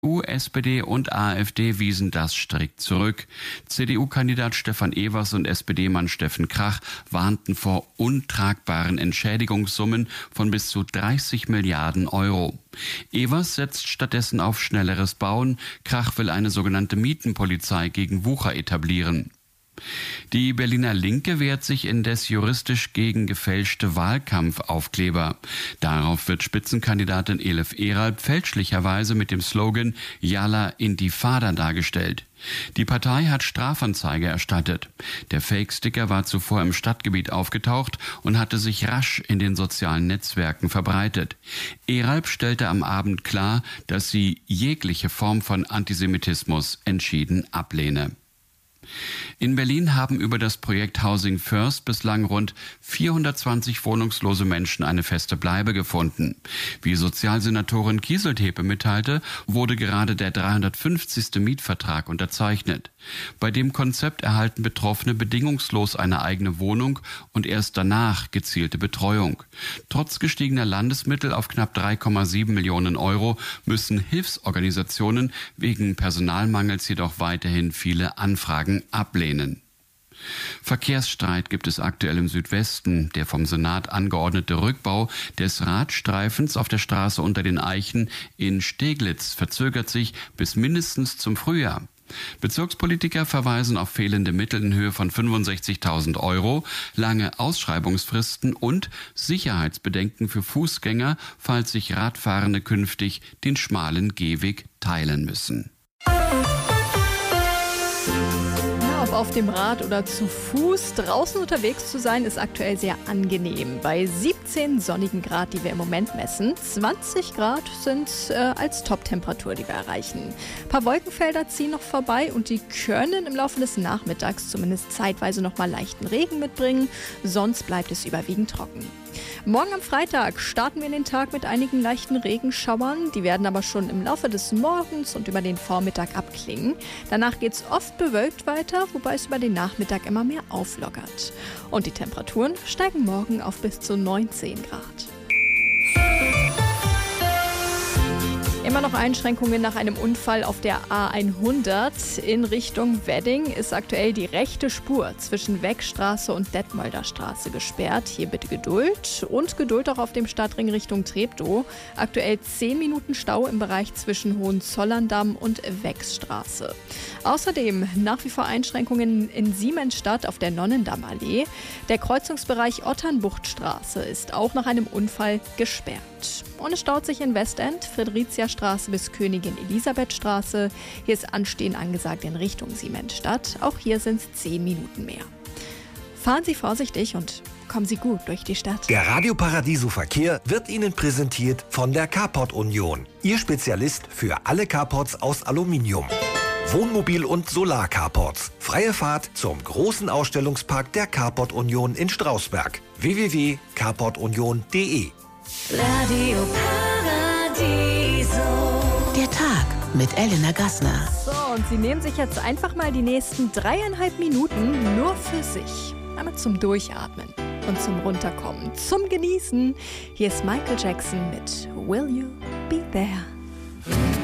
CDU, SPD und AfD wiesen das strikt zurück. CDU-Kandidat Stefan Evers und SPD-Mann Steffen Krach warnten vor untragbaren Entschädigungssummen von bis zu 30 Milliarden Euro. Evers setzt stattdessen auf schnelleres Bauen. Krach will eine sogenannte Mietenpolizei gegen Wucher etablieren. Die Berliner Linke wehrt sich indes juristisch gegen gefälschte Wahlkampfaufkleber. Darauf wird Spitzenkandidatin Elif Eralp fälschlicherweise mit dem Slogan Yalla Intifada dargestellt. Die Partei hat Strafanzeige erstattet. Der Fake-Sticker war zuvor im Stadtgebiet aufgetaucht und hatte sich rasch in den sozialen Netzwerken verbreitet. Eralp stellte am Abend klar, dass sie jegliche Form von Antisemitismus entschieden ablehne. In Berlin haben über das Projekt Housing First bislang rund 420 wohnungslose Menschen eine feste Bleibe gefunden. Wie Sozialsenatorin Kieseltepe mitteilte, wurde gerade der 350. Mietvertrag unterzeichnet. Bei dem Konzept erhalten Betroffene bedingungslos eine eigene Wohnung und erst danach gezielte Betreuung. Trotz gestiegener Landesmittel auf knapp 3,7 Millionen Euro müssen Hilfsorganisationen wegen Personalmangels jedoch weiterhin viele Anfragen ablehnen. Verkehrsstreit gibt es aktuell im Südwesten. Der vom Senat angeordnete Rückbau des Radstreifens auf der Straße Unter den Eichen in Steglitz verzögert sich bis mindestens zum Frühjahr. Bezirkspolitiker verweisen auf fehlende Mittel in Höhe von 65.000 Euro, lange Ausschreibungsfristen und Sicherheitsbedenken für Fußgänger, falls sich Radfahrende künftig den schmalen Gehweg teilen müssen. Ob auf dem Rad oder zu Fuß, draußen unterwegs zu sein, ist aktuell sehr angenehm. Bei 17 sonnigen Grad, die wir im Moment messen, 20 Grad sind als Top-Temperatur, die wir erreichen. Ein paar Wolkenfelder ziehen noch vorbei und die können im Laufe des Nachmittags zumindest zeitweise noch mal leichten Regen mitbringen. Sonst bleibt es überwiegend trocken. Morgen am Freitag starten wir in den Tag mit einigen leichten Regenschauern. Die werden aber schon im Laufe des Morgens und über den Vormittag abklingen. Danach geht es oft bewölkt weiter, wobei es über den Nachmittag immer mehr auflockert. Und die Temperaturen steigen morgen auf bis zu 19 Grad. Immer noch Einschränkungen nach einem Unfall auf der A100 in Richtung Wedding ist aktuell die rechte Spur zwischen Weckstraße und Detmolder Straße gesperrt. Hier bitte Geduld und Geduld auch auf dem Stadtring Richtung Treptow. Aktuell 10 Minuten Stau im Bereich zwischen Hohenzollern-Damm und Weckstraße. Außerdem nach wie vor Einschränkungen in Siemensstadt auf der Nonnendammallee. Der Kreuzungsbereich Otternbuchtstraße ist auch nach einem Unfall gesperrt. Und es staut sich in Westend, Friedriziastraße bis Königin Elisabethstraße. Hier ist Anstehen angesagt in Richtung Siemensstadt. Auch hier sind es 10 Minuten mehr. Fahren Sie vorsichtig und kommen Sie gut durch die Stadt. Der Radio Paradiso Verkehr wird Ihnen präsentiert von der Carport Union. Ihr Spezialist für alle Carports aus Aluminium. Wohnmobil- und Solar-Carports. Freie Fahrt zum großen Ausstellungspark der Carport Union in Strausberg. www.carportunion.de. Radio Paradiso. Der Tag mit Elena Gassner. So, und Sie nehmen sich jetzt einfach mal die nächsten 3,5 Minuten nur für sich. Einmal zum Durchatmen und zum Runterkommen, zum Genießen. Hier ist Michael Jackson mit Will You Be There?